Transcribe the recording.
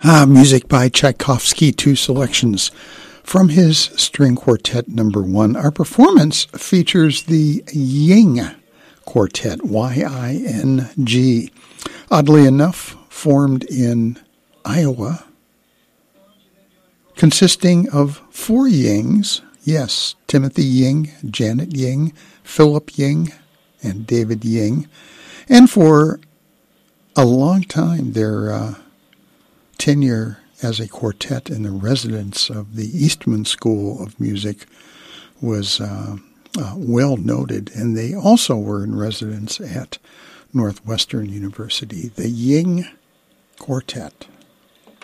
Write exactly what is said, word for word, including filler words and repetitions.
Ah, music by Tchaikovsky, two selections from his string quartet number one. Our performance features the Ying Quartet, Y I N G. Oddly enough, formed in Iowa, consisting of four Yings, yes, Timothy Ying, Janet Ying, Philip Ying, and David Ying, and for a long time their uh, tenure as a quartet in the residence of the Eastman School of Music was uh, uh, well noted, and they also were in residence at Northwestern University, the Ying Quartet.